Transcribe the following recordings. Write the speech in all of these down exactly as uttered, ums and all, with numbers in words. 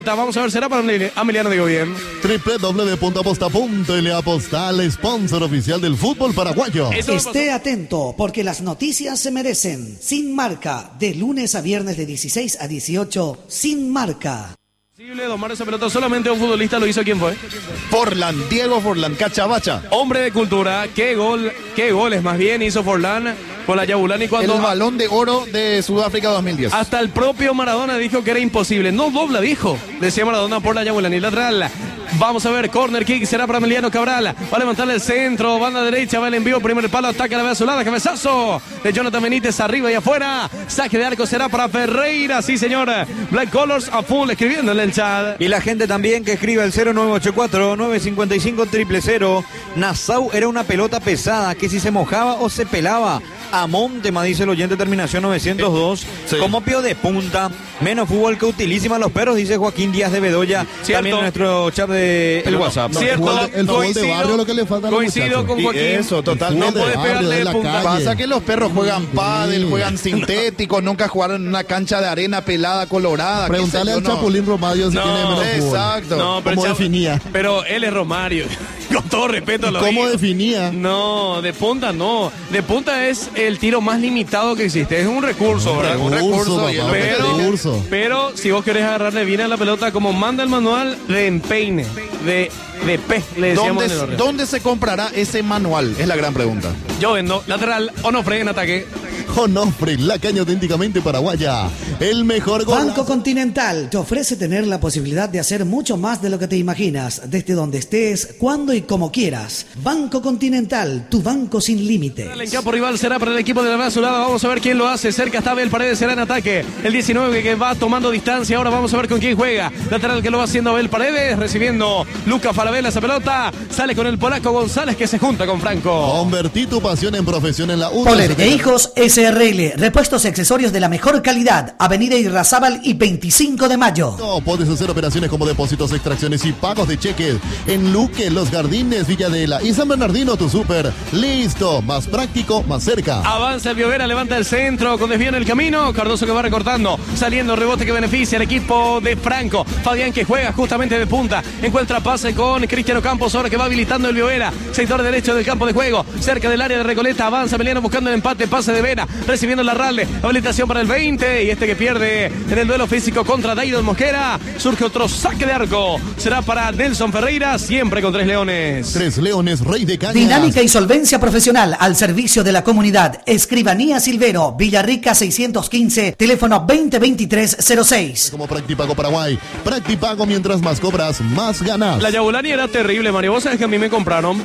Vamos a ver, será para Emiliano, digo bien. doble u doble u doble u punto aposta punto ele Apostal, sponsor oficial del fútbol paraguayo. Esté atento, porque las noticias se merecen. Sin Marca, de lunes a viernes de dieciséis a dieciocho, Sin Marca. Posible domar esa pelota, solamente un futbolista lo hizo. ¿Quién fue? Forlán, Diego Forlán, Cachabacha. Hombre de cultura, qué gol, qué goles más bien hizo Forlán con la Yabulani cuando... El balón de oro de Sudáfrica dos mil diez. Hasta el propio Maradona dijo que era imposible. No dobla, dijo. Decía Maradona por la Yabulani lateral. Vamos a ver, corner kick, será para Emiliano Cabral. Va a levantarle el centro, banda derecha, va el envío, primer palo, ataca la vez azulada, cabezazo de Jonathan Benítez, arriba y afuera. Saque de arco será para Ferreira, sí señor. Black Colors a full, escribiéndole el chat. Y la gente también que escribe el cero nueve ocho cuatro, nueve cinco cinco, cero cero cero. Nassau era una pelota pesada que si se mojaba o se pelaba a Montema, dice el oyente, terminación novecientos dos. Sí. Como pio de punta, menos fútbol que utilísima los perros, dice Joaquín Díaz de Bedoya. Cierto. También en nuestro chat de el WhatsApp. No, Cierto, el fútbol, el fútbol de barrio lo que le falta a los coincido muchachos. con Joaquín. Y eso, total. No El fútbol puedes de barrio, pegarle de de la punta. calle. Pasa que los perros juegan pádel, Sí. juegan sintéticos, nunca jugaron en una cancha de arena pelada, colorada. qué Preguntale sé yo, al no. Chapulín Romario si No, tiene menos fútbol. Exacto. No, pero ¿Cómo Chavo- definía? Pero él es Romario. Con todo respeto a lo ¿Cómo digo. definía? No, de punta no. De punta es el tiro más limitado que existe. Es un recurso, ¿verdad? Un recurso, y es lo que te Pero, dije. recurso. pero si vos querés agarrarle bien a la pelota, como manda el manual de empeine, de, de P, le decíamos ¿Dónde, en el orden. ¿Dónde se comprará ese manual? Es la gran pregunta. Yo vendo lateral, Onofre en ataque. Onofre, la caña auténticamente paraguaya. El mejor gol. Banco Continental te ofrece tener la posibilidad de hacer mucho más de lo que te imaginas, desde donde estés, cuando y como quieras. Banco Continental, tu banco sin límites. El campo rival será para el equipo de la Azulada. Vamos a ver quién lo hace. Cerca está Abel Paredes, será en ataque. El diecinueve que va tomando distancia. Ahora vamos a ver con quién juega. Lateral que lo va haciendo Abel Paredes. Recibiendo Luca Falabella esa pelota. Sale con el polaco González que se junta con Franco. Convertí tu pasión en profesión en la U. Poler e Hijos S R L, repuestos y accesorios de la mejor calidad. Avenida Irrazábal y veinticinco de mayo. No, puedes hacer operaciones como depósitos, extracciones y pagos de cheques en Luque, Los Jardines, Villadela y San Bernardino, tu súper. Listo, más práctico, más cerca. Avanza el Biovera, levanta el centro con desvío en el camino. Cardoso que va recortando, saliendo rebote que beneficia al equipo de Franco. Fabián que juega justamente de punta. Encuentra pase con Cristiano Campos, ahora que va habilitando el Biovera. Sector derecho del campo de juego, cerca del área de Recoleta. Avanza Emiliano buscando el empate, pase de Vera, recibiendo la Ralde. Habilitación para el veinte y este que pierde en el duelo físico contra Daidon Mosquera. Surge otro saque de arco. Será para Nelson Ferreira, siempre con tres leones. Tres Leones, Rey de Cañas. Dinámica y solvencia profesional al servicio de la comunidad. Escribanía Silvero, Villarrica seiscientos quince, teléfono veinte veintitrés cero seis. Como Practipago Paraguay. Practipago, mientras más cobras, más ganas. La Yabulani era terrible, Mario. Vos sabés que a mí me compraron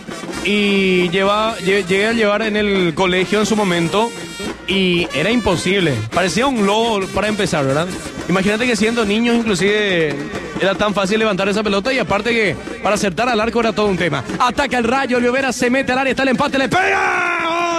y lleva, lle- llegué a llevar en el colegio en su momento y era imposible. Parecía un lobo para empezar, ¿verdad? Imagínate que siendo niños inclusive era tan fácil levantar esa pelota y aparte que para acertar al arco era todo un tema. Ataca el Rayo, Oliveira se mete al área, está el empate, le pega.